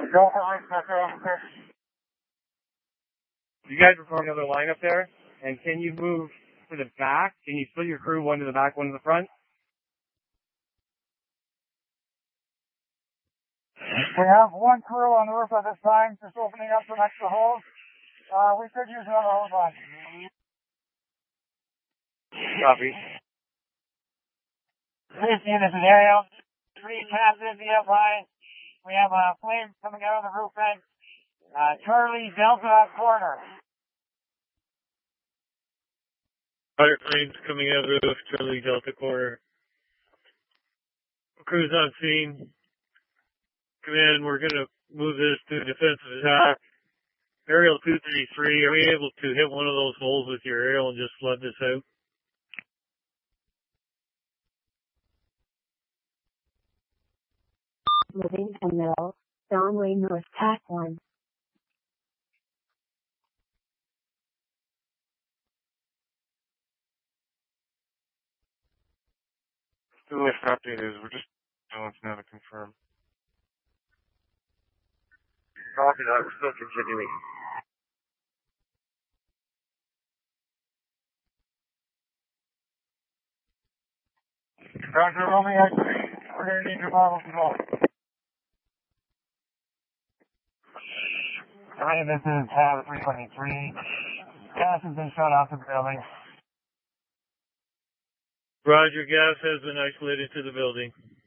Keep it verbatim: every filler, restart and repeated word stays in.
Go for right sector, officer. You guys are forming another line up there, and can you move to the back? Can you split your crew, one to the back, one to the front? We have one crew on the roof at this time, just opening up some extra holes. Uh, we could use another hose line. Copy. This unit is Ariel. Three passes V F I. We have a flame coming out of the roof vent. Uh, Charlie Delta corner. Fire flames coming out of the roof, Charlie Delta corner. Crews on scene. Command, we're going to move this to defensive attack. Aerial two thirty-three, are we able to hit one of those holes with your aerial and just flood this out? Living and Mill, Donway North Tack one. The lift update is we're just telling us now to confirm. Copy that, we're still continuing. Doctor Romeo, we're going to need your models as well. Hi, this is Tab three twenty-three. Gas has been shut off the building. Roger, gas has been isolated to the building.